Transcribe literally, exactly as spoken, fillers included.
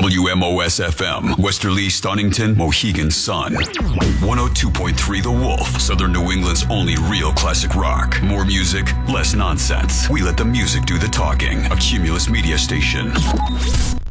W M O S F M, Westerly, Stonington, Mohegan Sun. one oh two point three The Wolf, Southern New England's only real classic rock. More music, less nonsense. We let the music do the talking. A Cumulus Media station.